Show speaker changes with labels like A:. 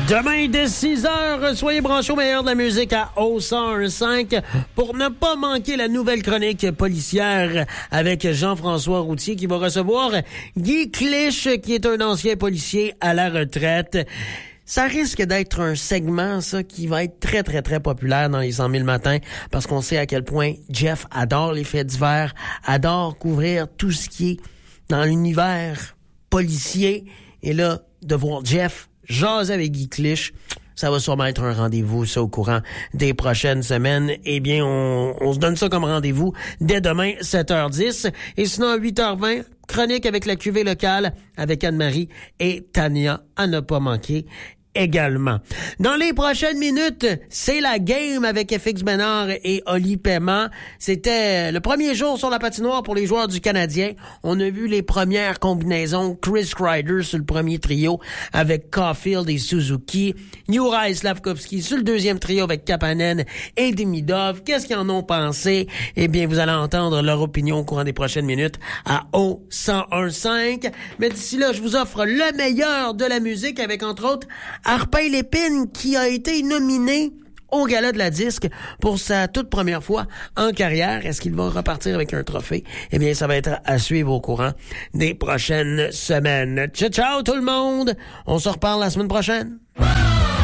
A: Demain, dès 6h, soyez branchés au meilleur de la musique à O101.5 pour ne pas manquer la nouvelle chronique policière avec Jean-François Routier qui va recevoir Guy Clich, qui est un ancien policier à la retraite. Ça risque d'être un segment, ça, qui va être très, très, très populaire dans les 100 000 matins parce qu'on sait à quel point Jeff adore les faits divers, adore couvrir tout ce qui est dans l'univers policier. Et là, de voir Jeff jaser avec Guy Clich, ça va sûrement être un rendez-vous, ça, au courant des prochaines semaines. Eh bien, on se donne ça comme rendez-vous dès demain, 7h10. Et sinon, à 8h20, chronique avec la cuvée locale avec Anne-Marie et Tania à ne pas manquer également. Dans les prochaines minutes, c'est la game avec FX Bénard et Oli Paiement. C'était le premier jour sur la patinoire pour les joueurs du Canadien. On a vu les premières combinaisons. Chris Kreider sur le premier trio avec Caulfield et Suzuki. Juraj Slafkovský sur le deuxième trio avec Kapanen et Demidov. Qu'est-ce qu'ils en ont pensé? Eh bien, vous allez entendre leur opinion au courant des prochaines minutes à O101.5. Mais d'ici là, je vous offre le meilleur de la musique avec, entre autres, Arpin Lépine, qui a été nominé au Gala de la Disque pour sa toute première fois en carrière. Est-ce qu'il va repartir avec un trophée? Eh bien, ça va être à suivre au courant des prochaines semaines. Ciao, ciao tout le monde! On se reparle la semaine prochaine.